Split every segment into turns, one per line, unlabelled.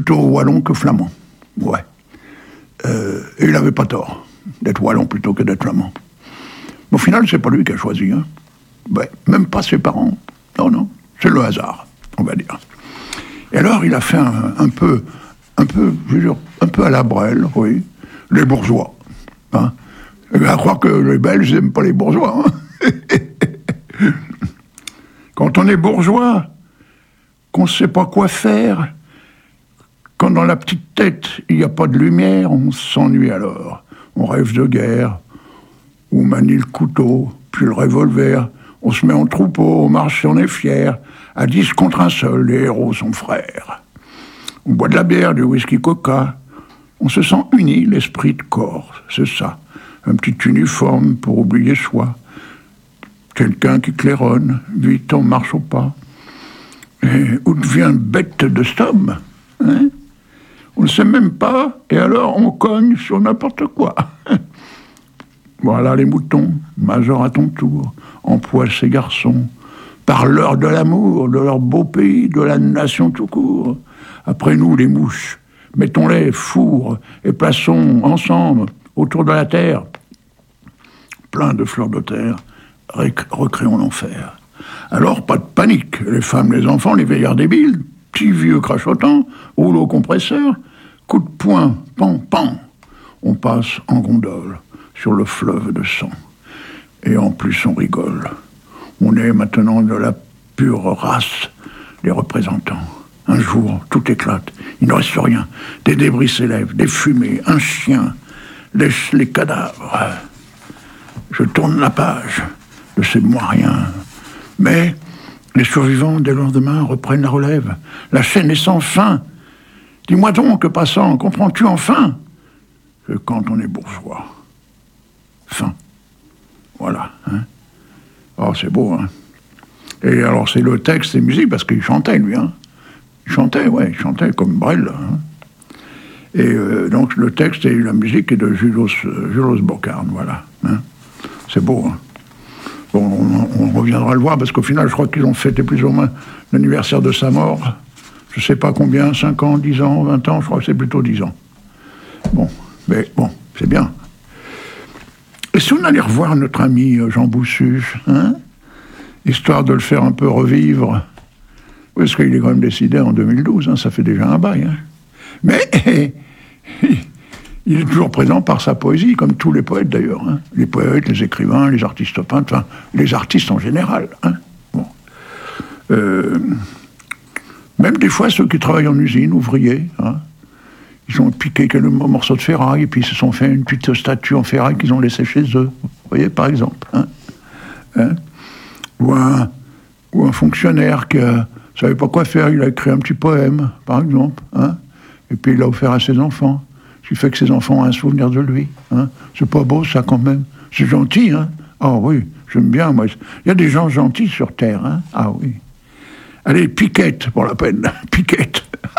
plutôt wallon que flamand. Ouais. Et il n'avait pas tort d'être wallon plutôt que d'être flamand. Mais au final, c'est pas lui qui a choisi. Hein. Ouais. Même pas ses parents. Non, non. C'est le hasard, on va dire. Et alors, il a fait un peu, je veux dire, un peu à la Brel, oui. Les bourgeois. Hein. À croire que les Belges n'aiment pas les bourgeois. Hein. Quand on est bourgeois, qu'on ne sait pas quoi faire, quand dans la petite tête, il n'y a pas de lumière, on s'ennuie alors. On rêve de guerre, on manie le couteau, puis le revolver, on se met en troupeau, on marche et on est fier. À 10 contre un seul, les héros sont frères. On boit de la bière, du whisky coca. On se sent uni, l'esprit de corps, c'est ça. Un petit uniforme pour oublier soi. Quelqu'un qui claironne, vite on marche au pas. Et où devient bête de stomme, hein? On ne sait même pas, et alors on cogne sur n'importe quoi. Voilà les moutons, major à ton tour, empoignent ces garçons, parleurs de l'amour, de leur beau pays, de la nation tout court. Après nous, les mouches, mettons-les four et plaçons ensemble, autour de la terre, plein de fleurs de terre, recréons l'enfer. Alors, pas de panique, les femmes, les enfants, les vieillards débiles, petits vieux crachotants, rouleau compresseur, coup de poing, pan, pan, on passe en gondole sur le fleuve de sang. Et en plus, on rigole. On est maintenant de la pure race des représentants. Un jour, tout éclate, il ne reste rien. Des débris s'élèvent, des fumées, un chien laisse les cadavres. Je tourne la page de ces moiriens. Mais les survivants, dès le lendemain, reprennent la relève. La chaîne est sans fin. Dis-moi donc, passant, comprends-tu enfin que quand on est bourgeois, fin. Voilà. Hein. Oh, c'est beau, hein. Et alors, c'est le texte et musique, parce qu'il chantait, lui, hein. Il chantait comme Brel. Hein. Et donc, le texte et la musique est de Julos Boccarne, voilà. Hein. C'est beau, hein. Bon, on reviendra le voir, parce qu'au final, je crois qu'ils ont fêté plus ou moins l'anniversaire de sa mort. Je sais pas combien, 5 ans, 10 ans, 20 ans, je crois que c'est plutôt 10 ans. Bon, mais bon, c'est bien. Et si on allait revoir notre ami Jean Boussuche, hein, histoire de le faire un peu revivre, parce qu'il est quand même décédé en 2012, hein, ça fait déjà un bail. Hein. Mais il est toujours présent par sa poésie, comme tous les poètes d'ailleurs. Hein. Les poètes, les écrivains, les artistes peintres, enfin, les artistes en général. Hein. Bon. Même des fois, ceux qui travaillent en usine, ouvriers, hein, ils ont piqué quelques morceaux de ferraille, et puis ils se sont fait une petite statue en ferraille qu'ils ont laissée chez eux. Vous voyez, par exemple. Hein. Hein. Ou un fonctionnaire qui ne savait pas quoi faire, il a écrit un petit poème, par exemple. Hein. Et puis il l'a offert à ses enfants. Ce qui fait que ses enfants ont un souvenir de lui. Hein. C'est pas beau, ça, quand même. C'est gentil, hein. Ah oui, j'aime bien, moi. Il y a des gens gentils sur Terre, hein. Ah oui. Allez, piquette, pour la peine. Piquette.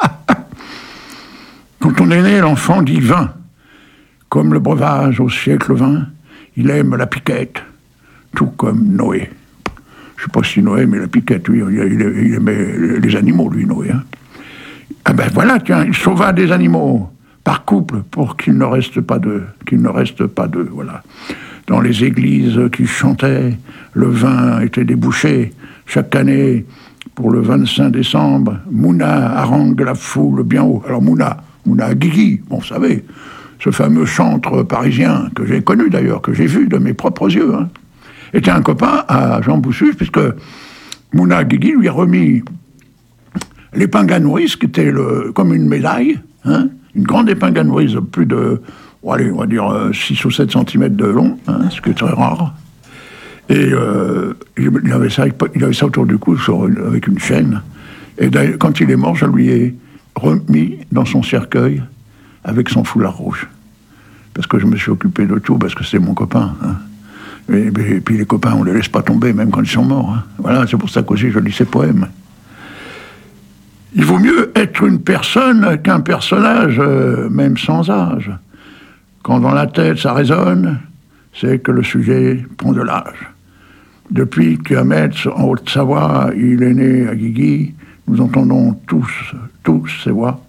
Quand on est né, l'enfant dit vin. Comme le breuvage au siècle XX, il aime la piquette. Tout comme Noé. Je ne sais pas si Noé aimait la piquette, lui. Il aimait les animaux, lui, Noé. Hein. Ah ben voilà, tiens, il sauva des animaux par couple pour qu'il ne reste pas d'eux, voilà. Dans les églises qui chantaient, le vin était débouché. Chaque année, pour le 25 décembre, Mouna harangue la foule bien haut. Alors Mouna Guigui, bon, vous savez, ce fameux chantre parisien que j'ai connu d'ailleurs, que j'ai vu de mes propres yeux, hein, était un copain à Jean Boussuche, puisque Mouna Guigui lui a remis l'épingle à nourrice, qui était comme une médaille, hein, une grande épingle à nourrice de plus de, allez, on va dire 6 ou 7 cm de long, hein, ce qui est très rare. Et il avait ça autour du cou avec une chaîne. Et quand il est mort, je lui ai remis dans son cercueil avec son foulard rouge. Parce que je me suis occupé de tout, parce que c'était mon copain. Hein. Et puis les copains, on ne les laisse pas tomber, même quand ils sont morts. Hein. Voilà, c'est pour ça qu'aussi je lis ces poèmes. Il vaut mieux être une personne qu'un personnage, même sans âge. Quand dans la tête ça résonne, c'est que le sujet prend de l'âge. Depuis qu'Ahmed, en Haute-Savoie, il est né à Guigui, nous entendons tous ces voix